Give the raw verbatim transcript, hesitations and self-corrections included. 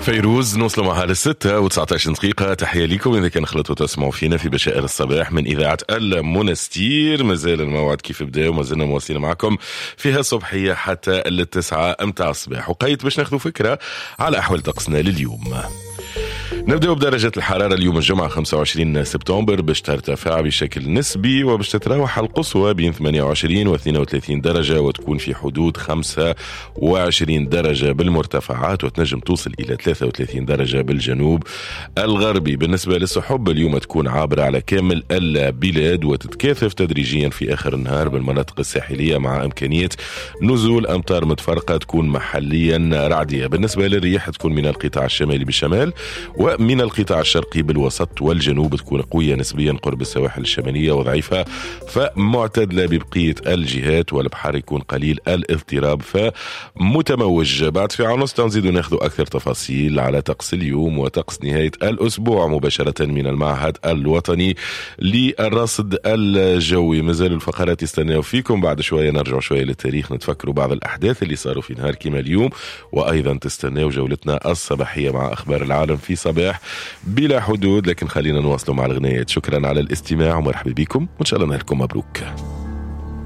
فيروز نوصل معها للستة وتسعة عشر دقيقة. تحية لكم إذا كان خلطوا تسمعوا فينا في بشائر الصباح من إذاعة المنستير. مازال الموعد كيف بدأ وما زلنا مواصلين معكم فيها الصبحية حتى التسعة أمتع الصباح، وقيت باش ناخذوا فكرة على أحوال طقسنا لليوم. نبدأ بدرجة الحرارة اليوم الجمعة خمسة وعشرين سبتمبر باش ترتفع بشكل نسبي وباش تتراوح القصوى بين ثمانية وعشرين و اثنين وثلاثين درجة وتكون في حدود خمسة وعشرين درجة بالمرتفعات، وتنجم توصل إلى ثلاثة وثلاثين درجة بالجنوب الغربي. بالنسبة للسحب اليوم تكون عابرة على كامل البلاد وتتكاثف تدريجيا في آخر النهار بالمناطق الساحلية مع إمكانية نزول أمطار متفرقة تكون محليا رعدية. بالنسبة للرياح تكون من القطاع الشمالي بالشمال ومن القطاع الشرقي بالوسط والجنوب تكون قوية نسبيا قرب السواحل الشمالية وضعيفة فمعتدلة ببقية الجهات، والبحر يكون قليل الاضطراب فمتموج. بعد في عنص تنزيد ناخذ أكثر تفاصيل على طقس اليوم وطقس نهاية الأسبوع مباشرة من المعهد الوطني للرصد الجوي. مازال الفقرات يستناو فيكم، بعد شوية نرجع شوية للتاريخ نتفكروا بعض الأحداث اللي صاروا في نهار كما اليوم، وأيضا تستناو جولتنا الصباحية مع أخبار العالم في صباح بلا حدود. لكن خلينا نواصلوا مع الغنايات. شكرا على الاستماع ومرحبا بكم وإن شاء الله نهاركم مبروك.